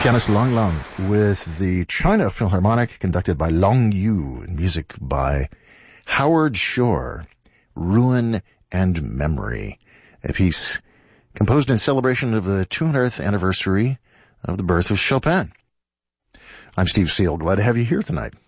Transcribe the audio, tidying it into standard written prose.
Pianist Long Long with the China Philharmonic conducted by Long Yu, music by Howard Shore, Ruin and Memory, a piece composed in celebration of the 200th anniversary of the birth of Chopin. I'm Steve Seal, glad to have you here tonight.